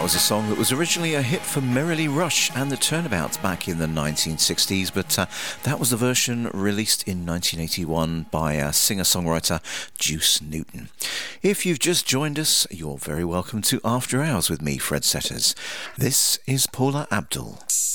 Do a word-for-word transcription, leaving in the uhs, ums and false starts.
That was a song that was originally a hit for Merrily Rush and the Turnabouts back in the nineteen sixties, but uh, that was the version released in nineteen eighty-one by uh, singer-songwriter Juice Newton. If you've just joined us, you're very welcome to After Hours with me, Fred Setters. This is Paula Abdul.